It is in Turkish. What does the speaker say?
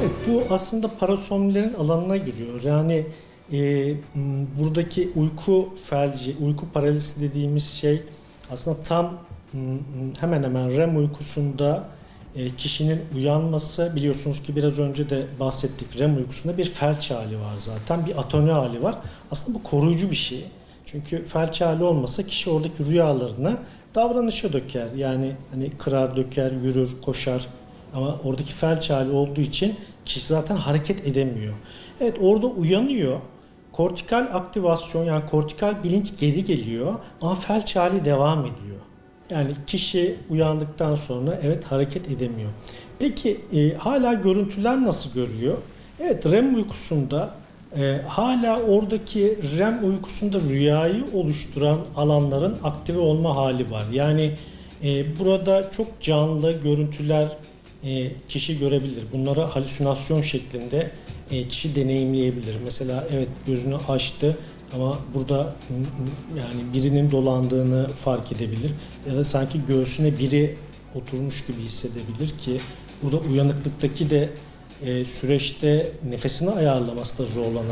Evet, bu aslında parasomnilerin alanına giriyor. Yani buradaki uyku felci, uyku paralisi dediğimiz şey aslında tam hemen hemen REM uykusunda kişinin uyanması, biliyorsunuz ki biraz önce de bahsettik, REM uykusunda bir felç hali var zaten, bir atoni hali var. Aslında bu koruyucu bir şey. Çünkü felç hali olmasa kişi oradaki rüyalarını davranışa döker. Yani hani kırar, döker, yürür, koşar. Ama oradaki felç hali olduğu için kişi zaten hareket edemiyor. Evet, orada uyanıyor. Kortikal aktivasyon, yani kortikal bilinç geri geliyor ama felç hali devam ediyor. Yani kişi uyandıktan sonra evet hareket edemiyor. Peki hala görüntüler nasıl görüyor? Evet, REM uykusunda hala oradaki REM uykusunda rüyayı oluşturan alanların aktive olma hali var. Yani burada çok canlı görüntüler kişi görebilir. Bunları halüsinasyon şeklinde kişi deneyimleyebilir. Mesela evet, gözünü açtı ama burada yani birinin dolandığını fark edebilir. Ya da sanki göğsüne biri oturmuş gibi hissedebilir ki burada uyanıklıktaki de süreçte nefesini ayarlaması da zorlanabilir.